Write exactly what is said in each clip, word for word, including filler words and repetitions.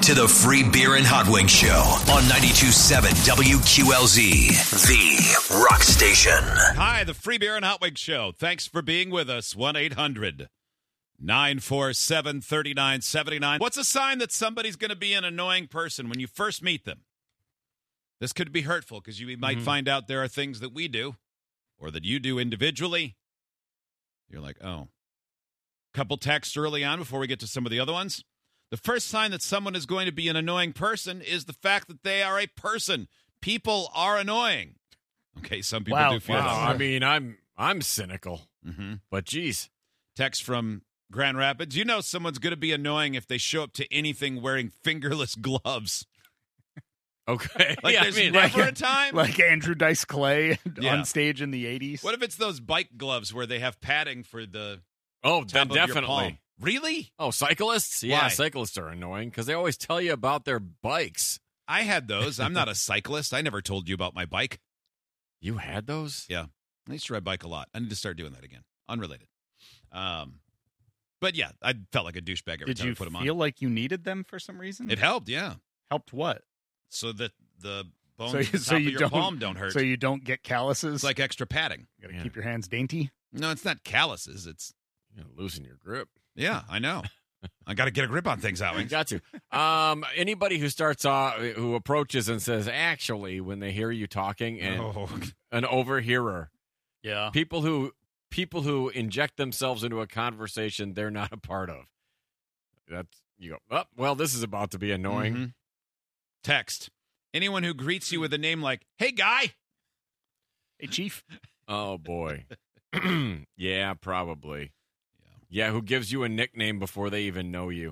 to the Free Beer and Hot Wings Show on ninety-two point seven W Q L Z, the rock station. Hi, the Free Beer and Hot Wings Show. Thanks for being with us. one eight hundred nine four seven three nine seven nine. What's a sign that somebody's going to be an annoying person when you first meet them? This could be hurtful because you might mm-hmm. find out there are things that we do or that you do individually. You're like, oh. Couple texts early on before we get to some of the other ones. The first sign that someone is going to be an annoying person is the fact that they are a person. People are annoying. Okay, some people wow, do feel wow. that. I mean, I'm I'm cynical, mm-hmm. but geez. Text from Grand Rapids. You know someone's going to be annoying if they show up to anything wearing fingerless gloves. Okay. Like yeah, there's I mean, never like, a time. Like Andrew Dice Clay Yeah. on stage in the eighties. What if it's those bike gloves where they have padding for the Oh, top then of your definitely. palm? Really? Oh, cyclists? Yeah, Why? cyclists are annoying because they always tell you about their bikes. I had those. I'm not a cyclist. I never told you about my bike. You had those? Yeah. I used to ride bike a lot. I need to start doing that again. Unrelated. Um, but yeah, I felt like a douchebag every Did time you I put them feel on. like you needed them for some reason? It helped, yeah. Helped what? So that the bones So, at the so top you of your don't, palm don't hurt. So you don't get calluses? It's like extra padding. You gotta Yeah. keep your hands dainty? No, it's not calluses. It's, You're losing your grip. yeah, I know. I got to get a grip on things, I Howie. got you. Um, anybody who starts off, who approaches and says, actually, when they hear you talking, and Oh. an overhearer, Yeah. people who people who inject themselves into a conversation they're not a part of. That's you go. Oh, well, this is about to be annoying. Mhm. Text. Anyone who greets you with a name like, hey, guy. Hey, Chief. Oh boy. Yeah, probably. Yeah, who gives you a nickname before they even know you?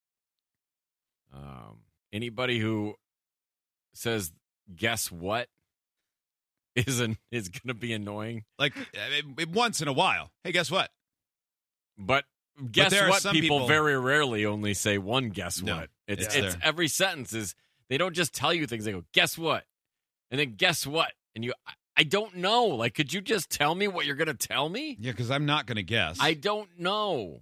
Um, anybody who says, "Guess what?" is an, is going to be annoying. Like, I mean, once in a while. Hey, guess what? But guess there are what? some People, people- very rarely only say one guess No, what. It's it's it's there. every sentence is they don't just tell you things. They go, "Guess what?" and then guess what? And you, I, I don't know. Like, could you just tell me what you're going to tell me? Yeah, because I'm not going to guess. I don't know.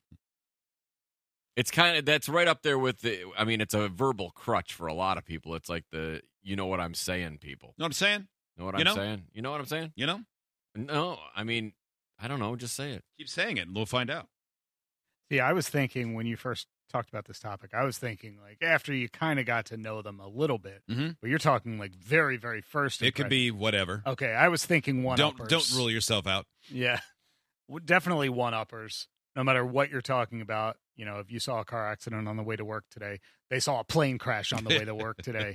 It's kind of, that's right up there with the, I mean, it's a verbal crutch for a lot of people. It's like the, you know what I'm saying, people. know what I'm saying? Know what You I'm know? saying? You know what I'm saying? You know? No, I mean, I don't know. Just say it. Keep saying it, and we'll find out. See, I was thinking when you first talked about this topic, I was thinking like after you kind of got to know them a little bit, Mm-hmm. but you're talking like very, very first. It could impression. be whatever. Okay, I was thinking one Don't uppers. don't rule yourself out. Yeah, W- definitely one uppers. No matter what you're talking about, you know, if you saw a car accident on the way to work today, they saw a plane crash on the way to work today.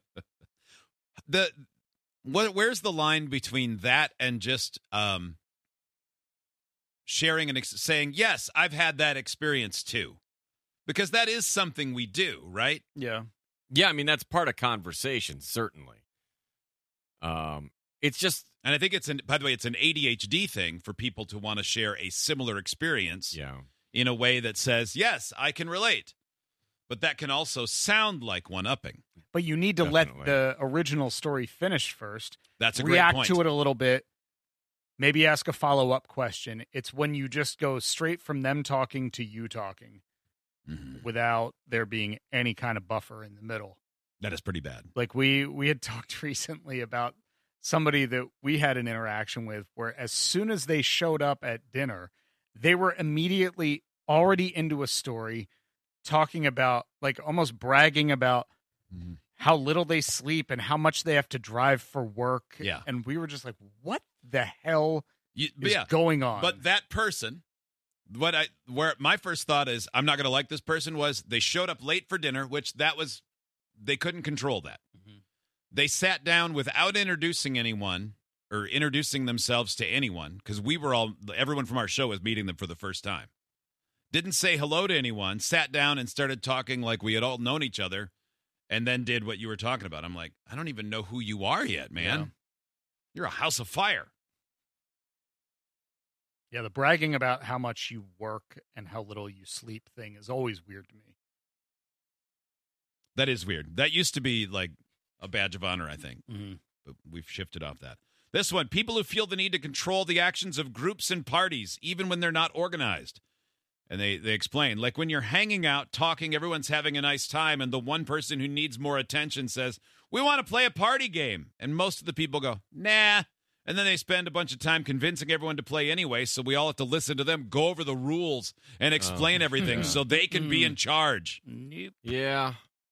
The what? Where's the line between that and just um, sharing and ex- saying, "Yes, I've had that experience too," because that is something we do, right? Yeah, Yeah, I mean, that's part of conversation, certainly. Um, It's just, And I think it's an. By the way, it's an A D H D thing for people to want to share a similar experience. yeah. In a way that says, yes, I can relate. But that can also sound like one-upping. but you need to Definitely. let the original story finish first. That's a great React point. to it a little bit. Maybe ask a follow-up question. It's when you just go straight from them talking to you talking Mhm. without there being any kind of buffer in the middle. That is pretty bad. Like we we had talked recently about somebody that we had an interaction with where as soon as they showed up at dinner, they were immediately already into a story talking about, like, almost bragging about Mm-hmm. how little they sleep and how much they have to drive for work. Yeah. And we were just like, what the hell You, is yeah, going on? but that person, what I where my first thought is, I'm not going to like this person, was they showed up late for dinner, which that was, they couldn't control that. Mhm. They sat down without introducing anyone or introducing themselves to anyone, because we were all, everyone from our show was meeting them for the first time. Didn't say hello to anyone, sat down and started talking like we had all known each other, and then did what you were talking about. I'm like, I don't even know who you are yet, man. Yeah. You're a house of fire. yeah, the bragging about how much you work and how little you sleep thing is always weird to me. That is weird. That used to be like a badge of honor, I think. Mm-hmm. But we've shifted off that. This one, people who feel the need to control the actions of groups and parties, even when they're not organized. And they, they explain, like when you're hanging out, talking, everyone's having a nice time, and the one person who needs more attention says, we want to play a party game. And most of the people go, nah. And then they spend a bunch of time convincing everyone to play anyway, so we all have to listen to them go over the rules and explain Oh, everything yeah. so they can be in charge. Nope. Yeah.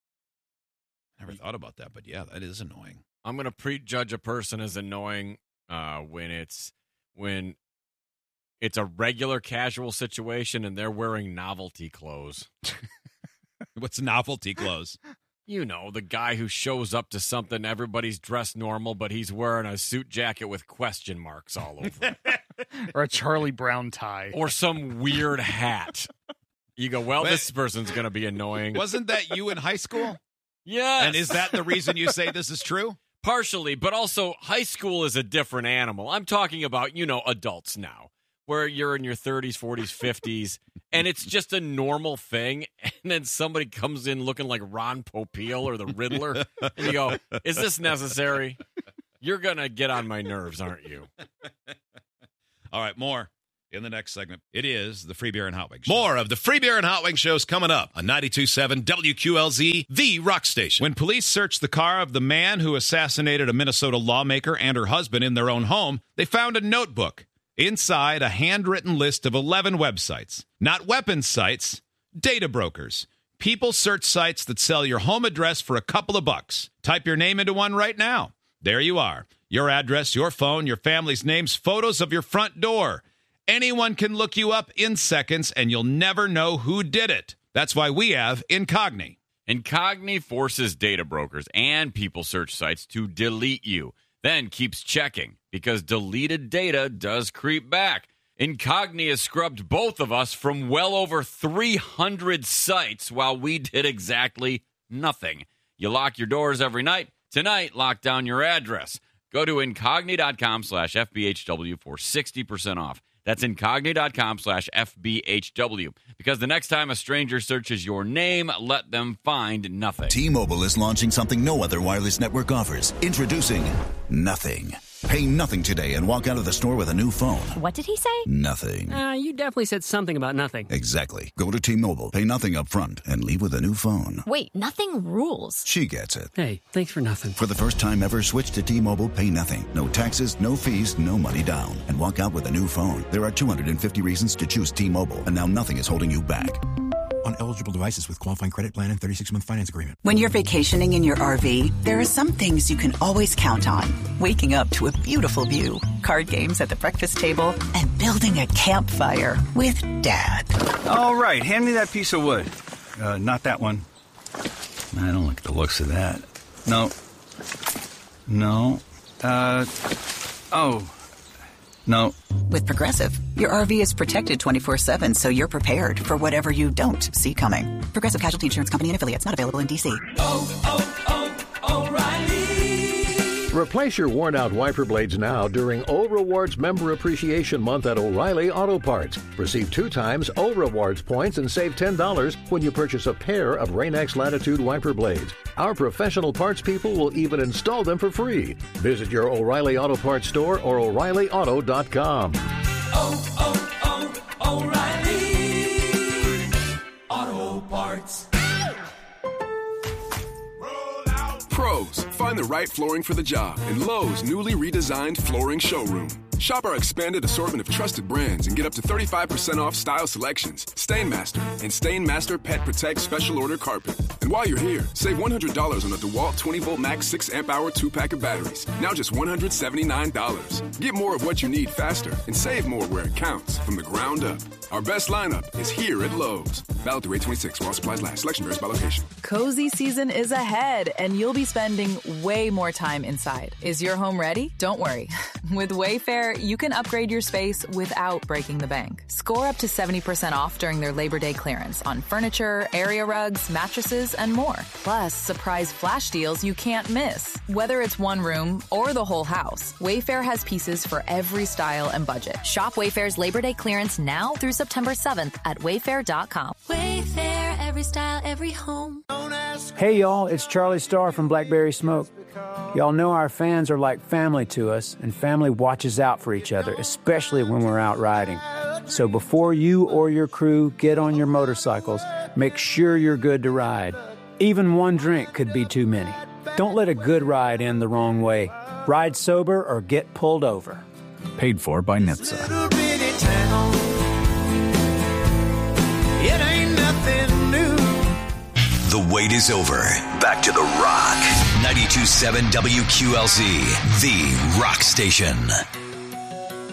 Never thought about that, but yeah, that is annoying. I'm going to prejudge a person as annoying uh, when it's when it's a regular casual situation and they're wearing novelty clothes. What's novelty clothes? You know, the guy who shows up to something, everybody's dressed normal, but he's wearing a suit jacket with question marks all over it. Or a Charlie Brown tie. Or some weird hat. You go, well, Wait. this person's going to be annoying. Wasn't that you in high school? Yes. And is that the reason you say this is true? Partially, but also high school is a different animal. I'm talking about, you know, adults now, where you're in your thirties, forties, fifties, and it's just a normal thing. And then somebody comes in looking like Ron Popeil or the Riddler, and you go, is this necessary? You're going to get on my nerves, aren't you? All right, more in the next segment. It is the Free Beer and Hot Wings Show. More of the Free Beer and Hot Wings shows coming up on ninety-two point seven W Q L Z, the rock station. When police searched the car of the man who assassinated a Minnesota lawmaker and her husband in their own home, they found a notebook. Inside, a handwritten list of eleven websites. Not weapons sites, data brokers. People search sites that sell your home address for a couple of bucks. Type your name into one right now. There you are. Your address, your phone, your family's names, photos of your front door. Anyone can look you up in seconds, and you'll never know who did it. That's why we have Incogni. Incogni forces data brokers and people search sites to delete you, then keeps checking because deleted data does creep back. Incogni has scrubbed both of us from well over three hundred sites while we did exactly nothing. You lock your doors every night. Tonight, lock down your address. Go to incogni.com slash FBHW for sixty percent off. That's incogni.com slash FBHW. Because the next time a stranger searches your name, let them find nothing. T-Mobile is launching something no other wireless network offers. Introducing Nothing. Pay nothing today and walk out of the store with a new phone. What did he say? Nothing. Uh, you definitely said something about nothing. Exactly. Go to T-Mobile, pay nothing up front, and leave with a new phone. Wait, nothing rules. She gets it. Hey, thanks for nothing. For the first time ever, switch to T-Mobile, pay nothing. No taxes, no fees, no money down. And walk out with a new phone. There are two hundred fifty reasons to choose T-Mobile, and now nothing is holding you back. On eligible devices with qualifying credit plan and thirty-six month finance agreement. When you're vacationing in your R V, there are some things you can always count on. Waking up to a beautiful view, card games at the breakfast table, and building a campfire with Dad. All right, hand me that piece of wood. Uh, not that one. I don't like the looks of that. No. No. Uh, oh. No. With Progressive, your R V is protected twenty-four seven, so you're prepared for whatever you don't see coming. Progressive Casualty Insurance Company and Affiliates, not available in D C. Oh, oh, oh, O'Reilly! Replace your worn-out wiper blades now during O Rewards Member Appreciation Month at O'Reilly Auto Parts. Receive two times O Rewards points and save ten dollars when you purchase a pair of Rain-X Latitude wiper blades. Our professional parts people will even install them for free. Visit your O'Reilly Auto Parts store or O'Reilly Auto dot com. Oh, oh, oh, O'Reilly Auto Parts. Pros, find the right flooring for the job in Lowe's newly redesigned flooring showroom. Shop our expanded assortment of trusted brands and get up to thirty-five percent off style selections, Stainmaster, and Stainmaster Pet Protect Special Order Carpet. And while you're here, save one hundred dollars on a DeWalt twenty volt max six amp hour two pack of batteries. Now just one hundred seventy-nine dollars. Get more of what you need faster and save more where it counts from the ground up. Our best lineup is here at Lowe's. Valid through eight twenty-six while supplies last. Selection varies by location. Cozy season is ahead, and you'll be spending way more time inside. Is your home ready? Don't worry. With Wayfair, you can upgrade your space without breaking the bank. Score up to seventy percent off during their Labor Day clearance on furniture, area rugs, mattresses, and more. Plus, surprise flash deals you can't miss. Whether it's one room or the whole house, Wayfair has pieces for every style and budget. Shop Wayfair's Labor Day clearance now through September seventh at wayfair dot com. Wayfair, every style, every home. Hey y'all, it's Charlie Starr from Blackberry Smoke. Y'all know our fans are like family to us, and family watches out for each other, especially when we're out riding. So before you or your crew get on your motorcycles, make sure you're good to ride. Even one drink could be too many. Don't let a good ride end the wrong way. Ride sober or get pulled over. Paid for by N H T S A. It ain't nothing new. The wait is over. Back to The Rock. ninety-two point seven W Q L Z, the rock station.